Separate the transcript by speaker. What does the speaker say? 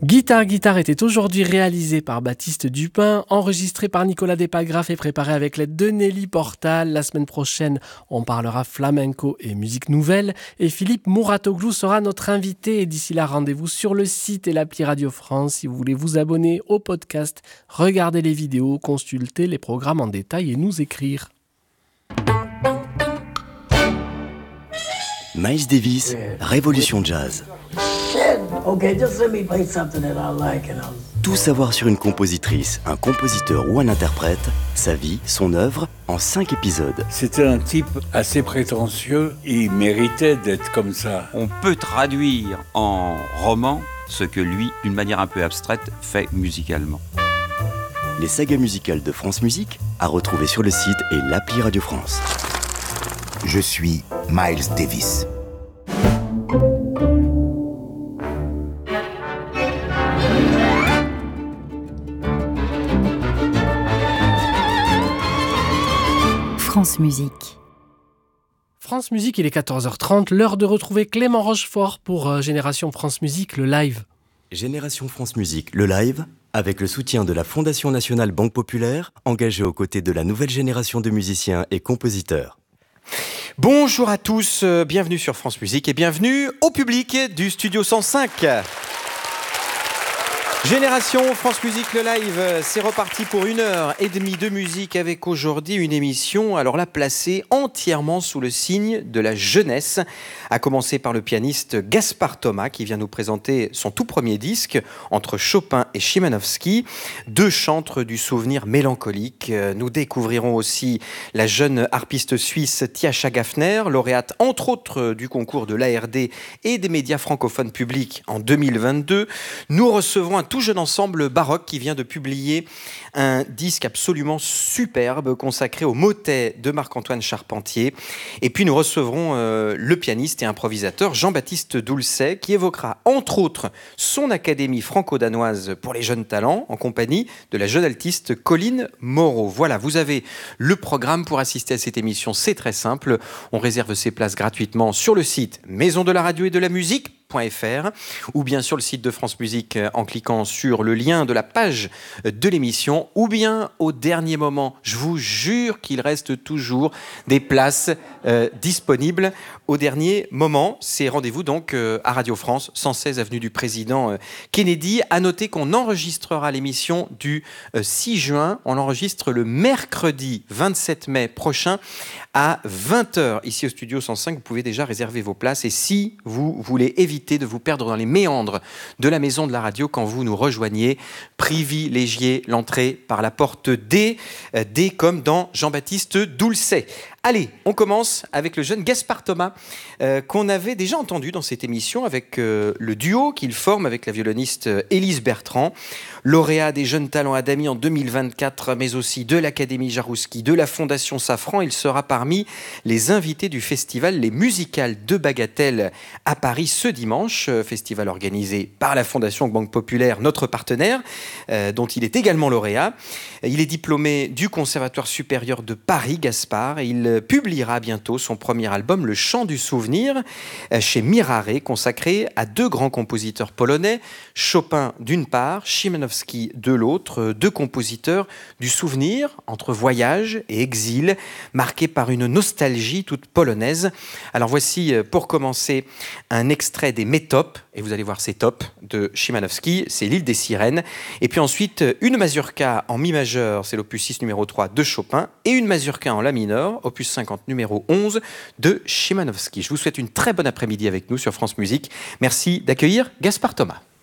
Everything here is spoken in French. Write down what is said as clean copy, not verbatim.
Speaker 1: Guitare était aujourd'hui réalisé par Baptiste Dupin, enregistré par Nicolas Despagraf et préparé avec l'aide de Nelly Portal. La semaine prochaine, on parlera flamenco et musique nouvelle. Et Philippe Mouratoglou sera notre invité. Et d'ici là, rendez-vous sur le site et l'appli Radio France. Si vous voulez vous abonner au podcast, regarder les vidéos, consulter les programmes en détail et nous écrire.
Speaker 2: Miles Davis, Révolution Jazz.
Speaker 3: Okay, just let me play something that I like and
Speaker 2: Tout savoir sur une compositrice, un compositeur ou un interprète, sa vie, son œuvre, en 5 épisodes.
Speaker 4: C'était un type assez prétentieux, il méritait d'être comme ça.
Speaker 5: On peut traduire en roman ce que lui, d'une manière un peu abstraite, fait musicalement.
Speaker 2: Les sagas musicales de France Musique, à retrouver sur le site et l'appli Radio France.
Speaker 6: Je suis Miles Davis.
Speaker 7: France Musique.
Speaker 1: France Musique, il est 14h30, l'heure de retrouver Clément Rochefort pour Génération France Musique, le live.
Speaker 2: Génération France Musique, le live, avec le soutien de la Fondation nationale Banque Populaire, engagée aux côtés de la nouvelle génération de musiciens et compositeurs.
Speaker 8: Bonjour à tous, bienvenue sur France Musique et bienvenue au public du Studio 105. Génération France Musique, le live, c'est reparti pour 1h30 de musique avec aujourd'hui une émission, alors là, placée entièrement sous le signe de la jeunesse, à commencer par le pianiste Gaspard Thomas qui vient nous présenter son tout premier disque entre Chopin et Chimanovski, deux chantres du souvenir mélancolique. Nous découvrirons aussi la jeune harpiste suisse Tiascha Gaffner, lauréate entre autres du concours de l'ARD et des médias francophones publics en 2022. Nous recevrons un tout jeune ensemble baroque qui vient de publier un disque absolument superbe consacré au motet de Marc-Antoine Charpentier. Et puis nous recevrons le pianiste et improvisateur Jean-Baptiste Doulcet qui évoquera entre autres son académie franco-danoise pour les jeunes talents en compagnie de la jeune altiste Colline Moreau. Voilà, vous avez le programme pour assister à cette émission, c'est très simple. On réserve ses places gratuitement sur le site Maison de la radio et de la musique ou bien sur le site de France Musique en cliquant sur le lien de la page de l'émission, ou bien au dernier moment. Je vous jure qu'il reste toujours des places disponibles au dernier moment. C'est rendez-vous donc à Radio France, 116 avenue du Président Kennedy. À noter qu'on enregistrera l'émission du 6 juin. On l'enregistre le mercredi 27 mai prochain à 20h. Ici au studio 105, vous pouvez déjà réserver vos places. Et si vous voulez éviter de vous perdre dans les méandres de la maison de la radio quand vous nous rejoignez, privilégiez l'entrée par la porte D, D comme dans Jean-Baptiste Doulcet. Allez, on commence avec le jeune Gaspard Thomas qu'on avait déjà entendu dans cette émission avec le duo qu'il forme avec la violoniste Élise Bertrand, lauréat des jeunes talents Adami en 2024, mais aussi de l'Académie Jarouski, de la Fondation Safran. Il sera parmi les invités du festival Les Musicales de Bagatelle à Paris ce dimanche, festival organisé par la Fondation Banque Populaire, notre partenaire, dont il est également lauréat. Il est diplômé du Conservatoire supérieur de Paris, Gaspard, et il publiera bientôt son premier album, Le Chant du Souvenir, chez Mirare, consacré à deux grands compositeurs polonais, Chopin d'une part, Chimanovski de l'autre, deux compositeurs du souvenir entre voyage et exil, marqués par une nostalgie toute polonaise. Alors voici, pour commencer, un extrait des Métopes, et vous allez voir ces tops de Chimanovski, c'est l'île des sirènes, et puis ensuite une mazurka en mi majeur, c'est l'opus 6 numéro 3 de Chopin, et une mazurka en la mineur, opus 50 numéro 11 de Chimanovski. Je vous souhaite une très bonne après-midi avec nous sur France Musique. Merci d'accueillir Gaspard Thomas.